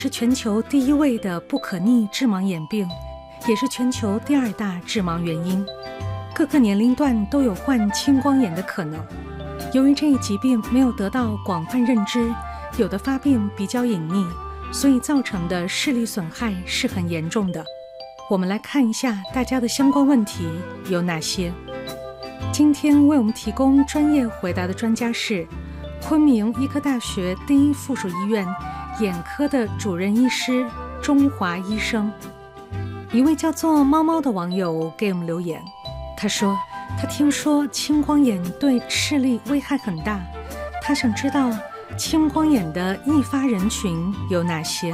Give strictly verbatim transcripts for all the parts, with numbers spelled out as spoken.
是全球第一位的不可逆致盲眼病，也是全球第二大致盲原因。各个年龄段都有患青光眼的可能。由于这一疾病没有得到广泛认知，有的发病比较隐匿，所以造成的视力损害是很严重的。我们来看一下大家的相关问题有哪些。今天为我们提供专业回答的专家是昆明医科大学第一附属医院眼科的主任医师钟华医生。一位叫做猫猫的网友给我们留言，他说他听说青光眼对视力危害很大，他想知道青光眼的易发人群有哪些。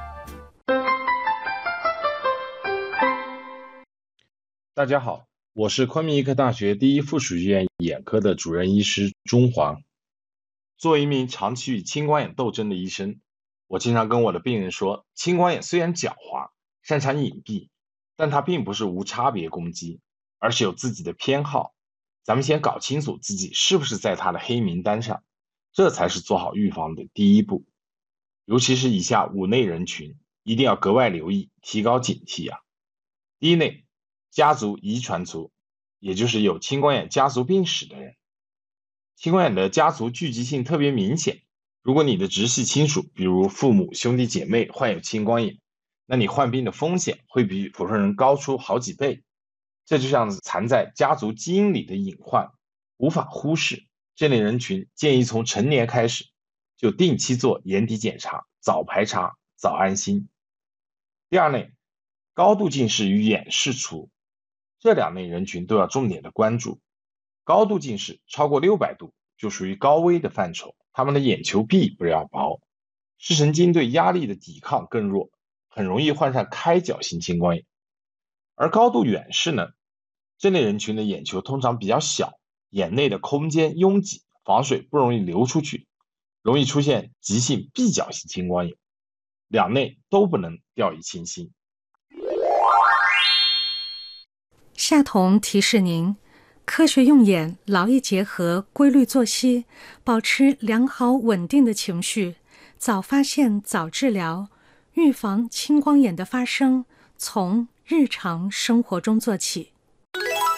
大家好，我是昆明医科大学第一附属医院眼科的主任医师钟华。作为一名长期与青光眼斗争的医生，我经常跟我的病人说，青光眼虽然狡猾，擅长隐蔽，但它并不是无差别攻击，而是有自己的偏好。咱们先搞清楚自己是不是在它的黑名单上，这才是做好预防的第一步。尤其是以下五类人群，一定要格外留意，提高警惕啊。第一类，家族遗传族，也就是有青光眼家族病史的人。青光眼的家族聚集性特别明显，如果你的直系亲属，比如父母、兄弟姐妹患有青光眼，那你患病的风险会比普通人高出好几倍。这就像藏在家族基因里的隐患，无法忽视。这类人群建议从成年开始就定期做眼底检查，早排查早安心。第二类，高度近视与眼视族，这两类人群都要重点的关注。高度近视超过六百度就属于高危的范畴，他们的眼球壁比较薄，视神经对压力的抵抗更弱，很容易患上开角性青光眼。而高度远视呢，这类人群的眼球通常比较小，眼内的空间拥挤，防水不容易流出去，容易出现急性闭角性青光眼。两类都不能掉以轻心。 夏彤提示您，科学用眼，劳逸结合，规律作息，保持良好稳定的情绪，早发现早治疗，预防青光眼的发生，从日常生活中做起。